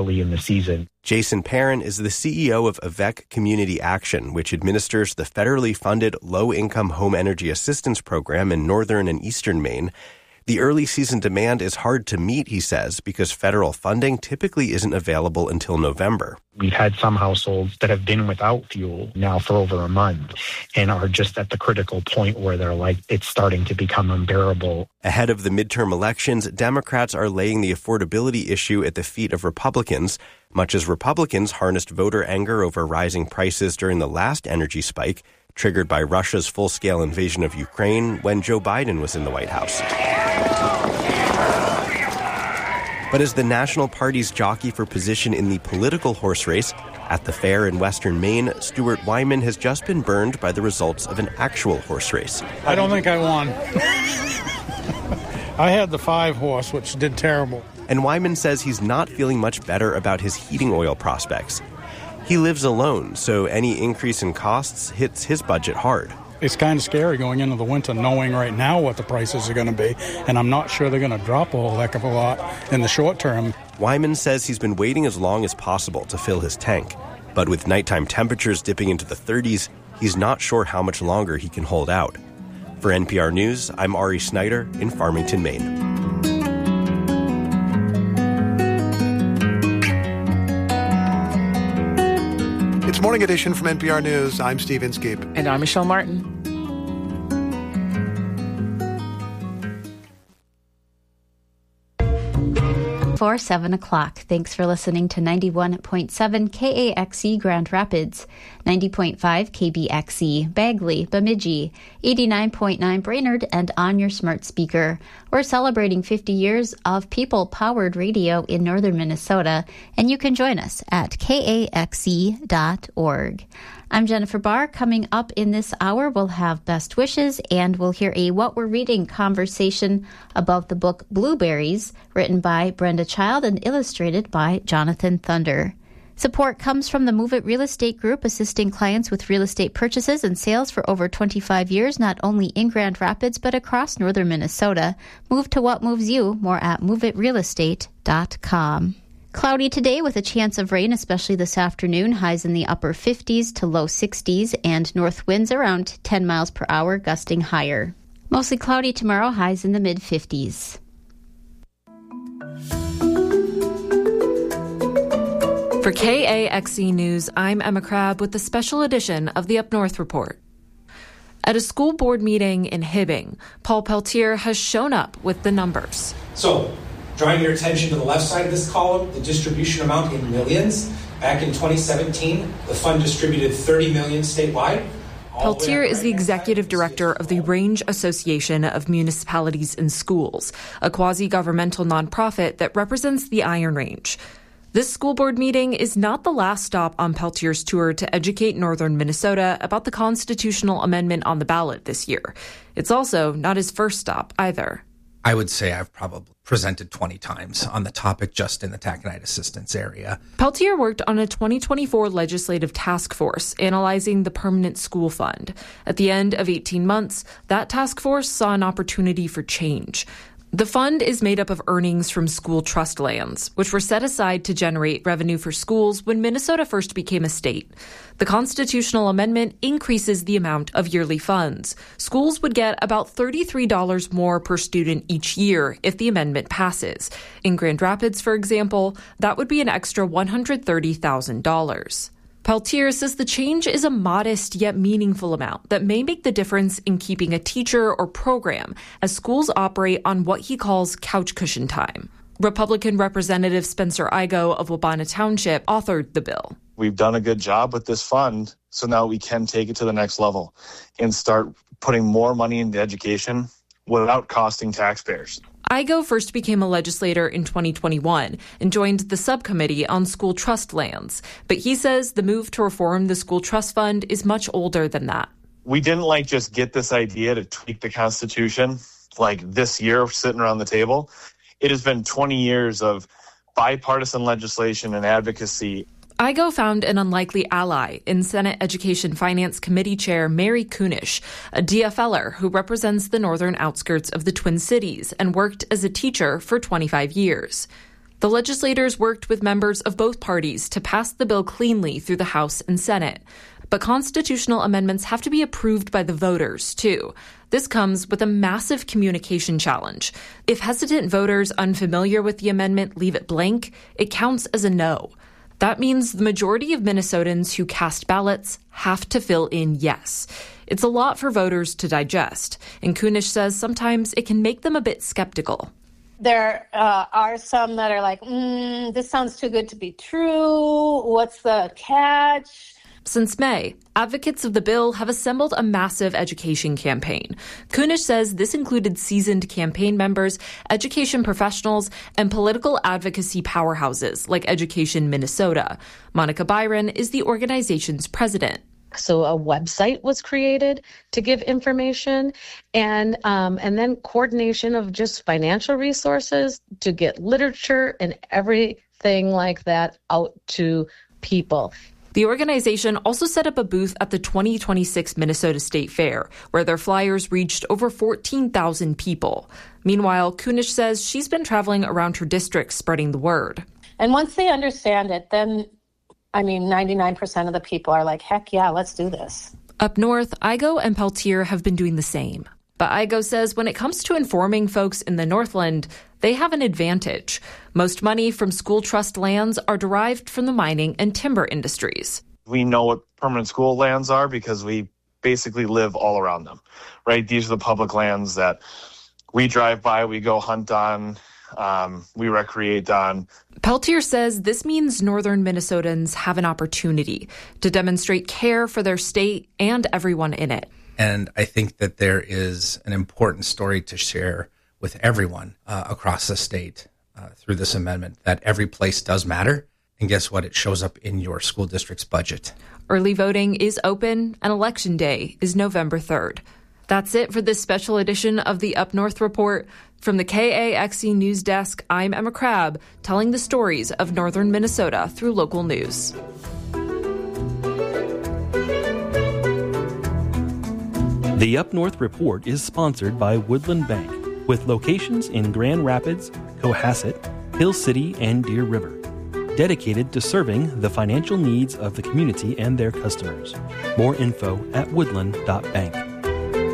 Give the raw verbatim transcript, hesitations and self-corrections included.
early in the season. Jason Perrin is the C E O of Avec Community Action, which administers the federally funded low-income home energy assistance program in northern and eastern Maine. The early season demand is hard to meet, he says, because federal funding typically isn't available until November. We've had some households that have been without fuel now for over a month and are just at the critical point where they're like, it's starting to become unbearable. Ahead of the midterm elections, Democrats are laying the affordability issue at the feet of Republicans, much as Republicans harnessed voter anger over rising prices during the last energy spike, triggered by Russia's full-scale invasion of Ukraine when Joe Biden was in the White House. But as the National Party's jockey for position in the political horse race at the fair in western Maine, Stuart Wyman has just been burned by the results of an actual horse race. I don't think I won. I had the five horse, which did terrible. And Wyman says he's not feeling much better about his heating oil prospects. He lives alone, so any increase in costs hits his budget hard. It's kind of scary going into the winter knowing right now what the prices are going to be, and I'm not sure they're going to drop a whole heck of a lot in the short term. Wyman says he's been waiting as long as possible to fill his tank, but with nighttime temperatures dipping into the thirties, he's not sure how much longer he can hold out. For N P R News, I'm Ari Snyder in Farmington, Maine. It's Morning Edition from N P R News. I'm Steve Inskeep. And I'm Michelle Martin. For seven o'clock. Thanks for listening to ninety-one point seven K A X E Grand Rapids, ninety point five K B X E Bagley, Bemidji, eighty-nine point nine Brainerd, and on your smart speaker. We're celebrating fifty years of people-powered radio in northern Minnesota, and you can join us at K A X E dot org. I'm Jennifer Barr. Coming up in this hour, we'll have best wishes, and we'll hear a What We're Reading conversation about the book Blueberries, written by Brenda Child and illustrated by Jonathan Thunder. Support comes from the Move It Real Estate Group, assisting clients with real estate purchases and sales for over twenty-five years, not only in Grand Rapids, but across northern Minnesota. Move to what moves you. More at move it real estate dot com. Cloudy today with a chance of rain, especially this afternoon. Highs in the upper fifties to low sixties, and north winds around ten miles per hour, gusting higher. Mostly cloudy tomorrow, highs in the mid-fifties. For K A X E News, I'm Emma Crabb with the special edition of the Up North Report. At a school board meeting in Hibbing, Paul Peltier has shown up with the numbers. So, drawing your attention to the left side of this column, the distribution amount in millions. Back in twenty seventeen, the fund distributed thirty million dollars statewide. Peltier is the executive director of the Range Association of Municipalities and Schools, a quasi-governmental nonprofit that represents the Iron Range. This school board meeting is not the last stop on Peltier's tour to educate northern Minnesota about the constitutional amendment on the ballot this year. It's also not his first stop either. I would say I've probably presented twenty times on the topic just in the taconite assistance area. Peltier worked on a twenty twenty-four legislative task force analyzing the permanent school fund. At the end of eighteen months, that task force saw an opportunity for change. The fund is made up of earnings from school trust lands, which were set aside to generate revenue for schools when Minnesota first became a state. The constitutional amendment increases the amount of yearly funds. Schools would get about thirty-three dollars more per student each year if the amendment passes. In Grand Rapids, for example, that would be an extra one hundred thirty thousand dollars. Peltier says the change is a modest yet meaningful amount that may make the difference in keeping a teacher or program as schools operate on what he calls couch cushion time. Republican Representative Spencer Igoe of Wabana Township authored the bill. We've done a good job with this fund, so now we can take it to the next level and start putting more money into education without costing taxpayers. Igoe first became a legislator in twenty twenty-one and joined the subcommittee on school trust lands. But he says the move to reform the school trust fund is much older than that. We didn't like just get this idea to tweak the Constitution like this year sitting around the table. It has been twenty years of bipartisan legislation and advocacy. Igoe found an unlikely ally in Senate Education Finance Committee Chair Mary Kunesh, a D F L er who represents the northern outskirts of the Twin Cities and worked as a teacher for twenty-five years. The legislators worked with members of both parties to pass the bill cleanly through the House and Senate. But constitutional amendments have to be approved by the voters, too. This comes with a massive communication challenge. If hesitant voters unfamiliar with the amendment leave it blank, it counts as a no. That means the majority of Minnesotans who cast ballots have to fill in yes. It's a lot for voters to digest, and Kunish says sometimes it can make them a bit skeptical. There uh, are some that are like, mm, this sounds too good to be true. What's the catch? Since May, advocates of the bill have assembled a massive education campaign. Kunish says this included seasoned campaign members, education professionals, and political advocacy powerhouses like Education Minnesota. Monica Byron is the organization's president. So a website was created to give information, and um, and then coordination of just financial resources to get literature and everything like that out to people. The organization also set up a booth at the twenty twenty-six Minnesota State Fair, where their flyers reached over fourteen thousand people. Meanwhile, Kunish says she's been traveling around her district spreading the word. And once they understand it, then, I mean, ninety-nine percent of the people are like, heck yeah, let's do this. Up north, Igoe and Peltier have been doing the same. But Igoe says when it comes to informing folks in the Northland, they have an advantage. Most money from school trust lands are derived from the mining and timber industries. We know what permanent school lands are because we basically live all around them, right? These are the public lands that we drive by, we go hunt on, um, we recreate on. Peltier says this means northern Minnesotans have an opportunity to demonstrate care for their state and everyone in it. And I think that there is an important story to share with everyone uh, across the state uh, through this amendment, that every place does matter. And guess what? It shows up in your school district's budget. Early voting is open, and Election Day is November third. That's it for this special edition of the Up North Report. From the K A X E News Desk, I'm Emma Crabb, telling the stories of northern Minnesota through local news. The Up North Report is sponsored by Woodland Bank, with locations in Grand Rapids, Cohasset, Hill City, and Deer River, dedicated to serving the financial needs of the community and their customers. More info at woodland dot bank.